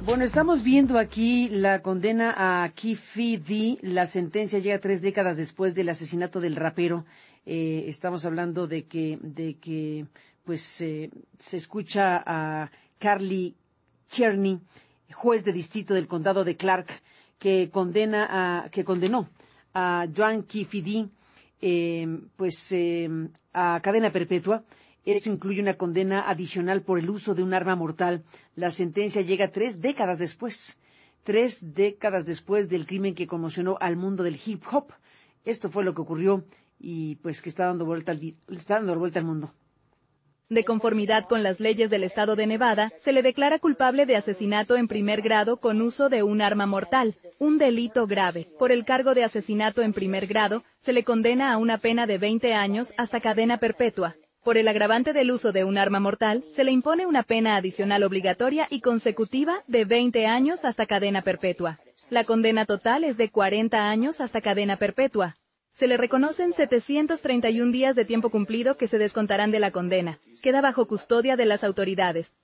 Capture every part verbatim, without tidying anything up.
Bueno, estamos viendo aquí la condena a Keffe D. La sentencia llega tres décadas después del asesinato del rapero. Eh, estamos hablando de que, de que, pues, eh, se escucha a Carly Kearney, juez de distrito del condado de Clark, que condena a, que condenó a John Keffe D. Eh, pues, eh, a cadena perpetua. Esto incluye una condena adicional por el uso de un arma mortal. La sentencia llega tres décadas después, tres décadas después del crimen que conmocionó al mundo del hip hop. Esto fue lo que ocurrió y pues que está dando vuelta al, está dando vuelta al mundo. De conformidad con las leyes del estado de Nevada, se le declara culpable de asesinato en primer grado con uso de un arma mortal, un delito grave. Por el cargo de asesinato en primer grado, se le condena a una pena de veinte años hasta cadena perpetua. Por el agravante del uso de un arma mortal, se le impone una pena adicional obligatoria y consecutiva de veinte años hasta cadena perpetua. La condena total es de cuarenta años hasta cadena perpetua. Se le reconocen setecientos treinta y un días de tiempo cumplido que se descontarán de la condena. Queda bajo custodia de las autoridades.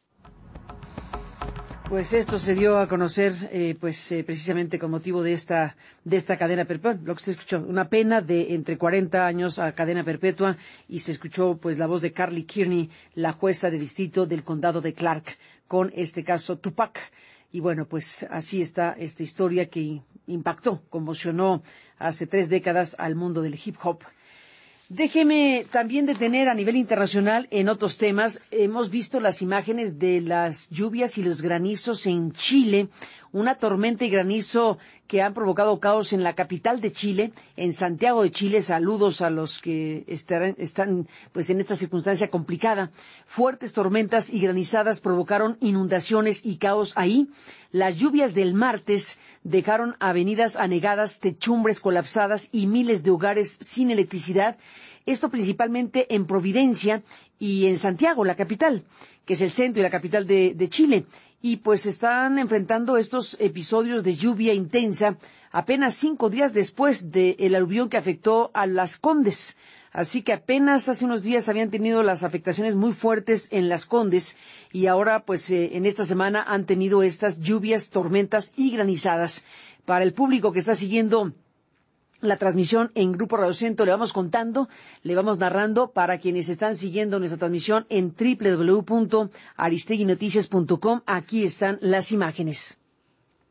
Pues esto se dio a conocer, eh, pues eh, precisamente con motivo de esta de esta cadena perpetua, lo que se escuchó, una pena de entre cuarenta años a cadena perpetua, y se escuchó pues la voz de Carly Kearney, la jueza de distrito del condado de Clark, con este caso Tupac. Y bueno, pues así está esta historia que impactó, conmocionó hace tres décadas al mundo del hip hop. Déjeme también detener a nivel internacional en otros temas. Hemos visto las imágenes de las lluvias y los granizos en Chile, una tormenta y granizo que han provocado caos en la capital de Chile, en Santiago de Chile. Saludos a los que estarán, están pues en esta circunstancia complicada. Fuertes tormentas y granizadas provocaron inundaciones y caos ahí. Las lluvias del martes dejaron avenidas anegadas, techumbres colapsadas y miles de hogares sin electricidad. Esto principalmente en Providencia y en Santiago, la capital, que es el centro y la capital de, de Chile. Y pues están enfrentando estos episodios de lluvia intensa apenas cinco días después del aluvión que afectó a Las Condes. Así que apenas hace unos días habían tenido las afectaciones muy fuertes en Las Condes y ahora pues eh, en esta semana han tenido estas lluvias, tormentas y granizadas. Para el público que está siguiendo la transmisión en Grupo Radio Centro, le vamos contando, le vamos narrando. Para quienes están siguiendo nuestra transmisión en doble u doble u doble u punto aristegui noticias punto com, aquí están las imágenes.